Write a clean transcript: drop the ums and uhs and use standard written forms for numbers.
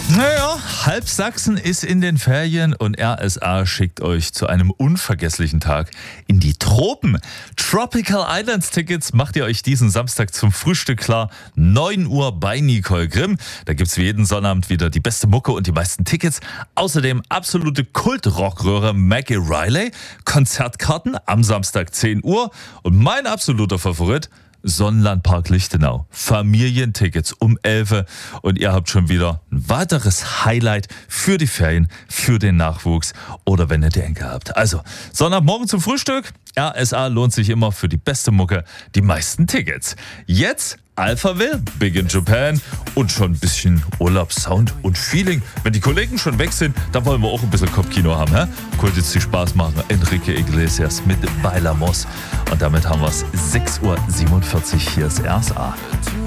Naja, halb Sachsen ist in den Ferien und RSA schickt euch zu einem unvergesslichen Tag in die Tropen. Tropical Islands Tickets macht ihr euch diesen Samstag zum Frühstück klar. 9 Uhr bei Nicole Grimm. Da gibt's wie jeden Sonnabend wieder die beste Mucke und die meisten Tickets. Außerdem absolute Kult-Rockröhre Maggie Riley. Konzertkarten am Samstag 10 Uhr. Und mein absoluter Favorit: Sonnenlandpark Lichtenau. Familientickets um 11 Uhr und ihr habt schon wieder ein weiteres Highlight für die Ferien, für den Nachwuchs oder wenn ihr die Enkel habt. Also, Sonntagmorgen zum Frühstück. RSA lohnt sich immer für die beste Mucke, die meisten Tickets. Jetzt Alphaville, Big in Japan und schon ein bisschen Urlaubssound und Feeling. Wenn die Kollegen schon weg sind, dann wollen wir auch ein bisschen Kopfkino haben. Könnte jetzt viel Spaß machen. Enrique Iglesias mit Bailamos. Und damit haben wir es 6.47 Uhr. Hier ist RSA.